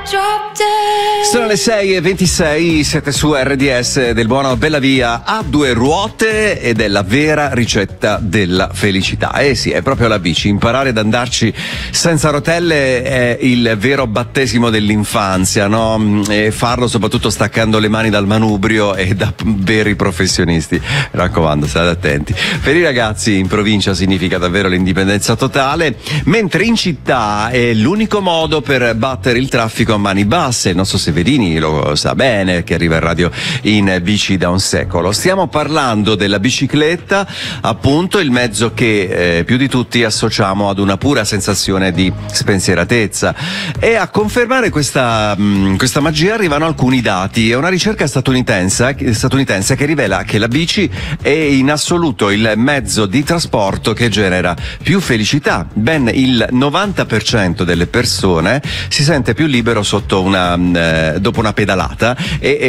Sono le 6:26, siete su RDS del buono Bella Via a due ruote ed è la vera ricetta della felicità. Sì, è proprio la bici. Imparare ad andarci senza rotelle è il vero battesimo dell'infanzia, no? E farlo soprattutto staccando le mani dal manubrio e da veri professionisti. Mi raccomando, state attenti. Per i ragazzi in provincia significa davvero l'indipendenza totale, mentre in città è l'unico modo per battere il traffico a mani basse. Il nostro Severini lo sa bene, che arriva in radio in bici da un secolo. Stiamo parlando della bicicletta, appunto il mezzo che più di tutti associamo ad una pura sensazione di spensieratezza, e a confermare questa magia arrivano alcuni dati. È una ricerca statunitense che rivela che la bici è in assoluto il mezzo di trasporto che genera più felicità. Ben il 90% delle persone si sente più libero dopo una pedalata e